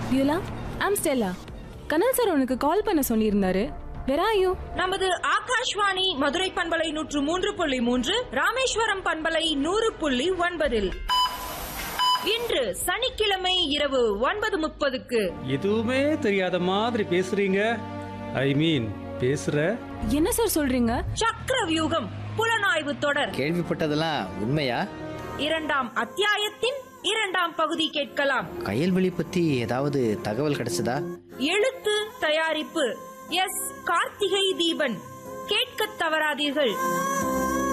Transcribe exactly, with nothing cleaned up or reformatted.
வியூலா, I'm Stella. Kanal sir உனக்கு கால் பண்ண சொல்லியிருந்தாரு. Where are you? நமது ஆகாஷ்வாணி மதுரை பண்பலை நூற்று மூன்று புள்ளி மூன்று, ராமேஸ்வரம் பண்பலை நூறு புள்ளி ஒன்பதில் இன்று சனிக்கிழமை இரவு ஒன்பது முப்பதுக்கு எதுவுமே தெரியாத மாதிரி பேசுறீங்க. ஐ மீன் பேசுற என்ன சார் சொல்றீங்க? சக்கர வியூகம் புலனாய்வு தொடர் கேள்விப்பட்டதெல்லாம் உண்மையா? இரண்டாம் அத்தியாயத்தின் இரண்டாம் பகுதி கேட்கலாம். கயல்வெளி பத்தி ஏதாவது தகவல் கிடைச்சதா? எழுத்து தயாரிப்பு எஸ் கார்த்திகை தீபன். கேட்க தவறாதீர்கள்.